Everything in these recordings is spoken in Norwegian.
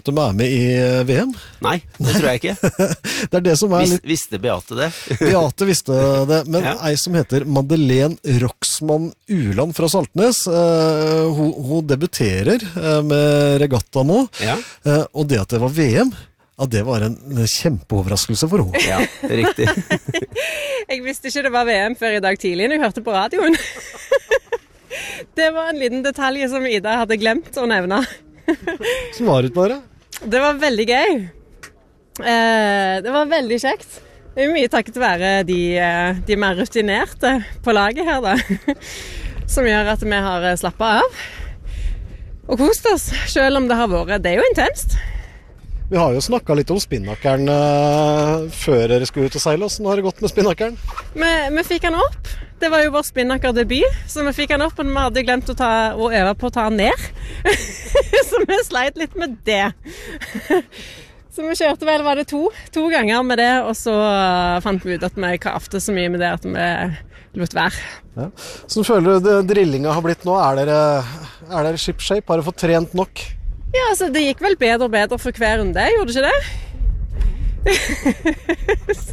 De med i VM? Nei, det tror jeg ikke. Det det som litt... Visste Beate det? Beate visste det, men ei som heter Madeleine Roxmann Uland fra Saltnes, hun debuterer med regatta nå, og det at det var VM, det var en kjempeoverraskelse for henne. Ja, riktig. Jeg visste ikke det var VM før i dag tidlig når jeg hørte på radioen. Det var en liten detalj som Ida hadde glemt å nevne. Som var ut bare? Det var veldig gøy. Det var veldig kjekt. Det mye takket være de mer rutinerte på laget her da, som gjør at vi har slappet av og kost oss, selv om det har vært, det jo intenst. Vi har jo snakket litt om spinnakeren før dere skulle ut og seile. Hvordan har det gått med spinnakeren? Vi fikk han opp. Det var jo vår spinnakerdebut, så vi fikk han opp, men vi hadde glemt å øve på å ta han ned. Så vi sleit litt med det. Så vi kjørte vel, var det to ganger med det, og så fant vi ut at vi kravte så mye med det at vi lot være. Ja. Så føler du drillinga har blitt nå? Er dere shipshape? Har dere fått trent nok? Ja, altså det gikk vel bedre og bedre for hver runde, gjorde det ikke det?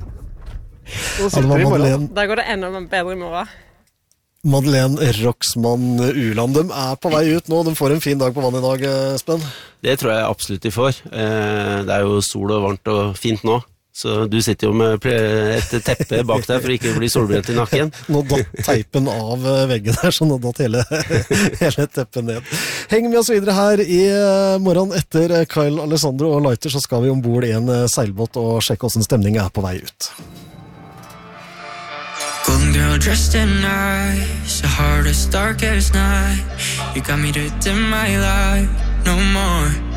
Da går det enda bedre i morgen. Madeleine Roxmann Uland, de på vei ut nå. De får en fin dag på vann i dag, Espen. Det tror jeg absolutt de får. Det jo sol og varmt og fint nå. Så du sitter jo med et teppe bak deg for ikke å bli solbrent i nakken. Nå datt teipen av veggen her, så nå datt hele teppet ned. Heng med oss videre her i morgen etter Kyle Alessandro og Leiter, så skal vi ombord i en seilbåt og sjekke hvordan stemningen på vei ut. Golden girl dressed in ice, the hardest, darkest night. You got me to dim my light, no more.